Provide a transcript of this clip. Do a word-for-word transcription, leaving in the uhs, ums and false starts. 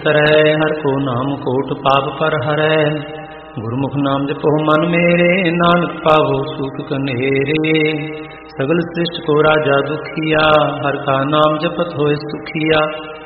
तरੈ हर को नाम कोट पाप पर हरै। गुरमुख नाम जपो मन मेरे, नानक पावो सूख कनेरे। सगल सृष्ट को राजा दुखिया, हर का नाम जपत होए सुखिया।